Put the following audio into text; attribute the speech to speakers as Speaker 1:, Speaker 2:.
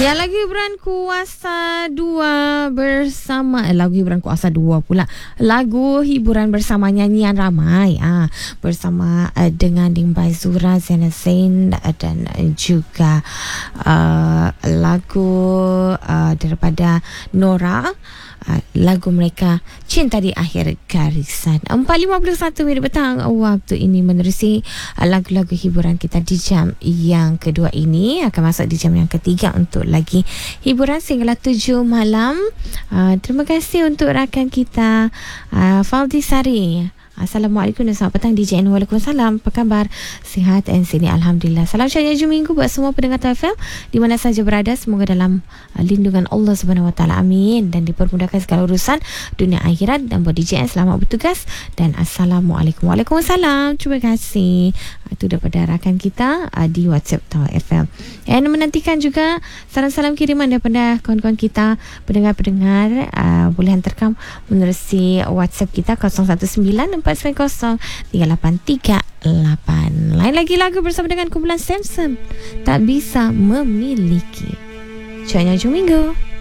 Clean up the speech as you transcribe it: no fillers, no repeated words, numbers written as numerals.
Speaker 1: Ya, lagu hiburan Kuasa 2 bersama lagu hiburan Kuasa 2 pula. Lagu hiburan bersama nyanyian ramai bersama dengan Dimbai Zura, Zainal Zain dan juga lagu daripada Nora. Lagu mereka Cinta di Akhir Garisan. 4.51 minit petang waktu ini menerusi lagu-lagu hiburan kita di jam yang kedua ini. Akan masuk di jam yang ketiga untuk lagi hiburan sehinggalah 7 malam. Terima kasih untuk rakan kita Faldi Sari. Assalamualaikum dan selamat petang DJ N. Waalaikumsalam. Apa khabar? Sihat dan sini Alhamdulillah. Salam syariah Hujung Minggu buat semua pendengar TFM di mana saja berada. Semoga dalam lindungan Allah Subhanahu Wa Taala. Amin. Dan dipermudahkan segala urusan dunia akhirat. Dan buat DJ N selamat bertugas. Dan Assalamualaikum. Waalaikumsalam. Terima kasih. Itu daripada rakan kita di WhatsApp Tower FM. Dan menantikan juga salam-salam kiriman daripada kawan-kawan kita pendengar-pendengar. Boleh hantarkan menerusi WhatsApp kita 019-490-3838. Lain lagi lagu bersama dengan kumpulan Samson, Tak Bisa Memiliki. Cuanya Hujung Minggu.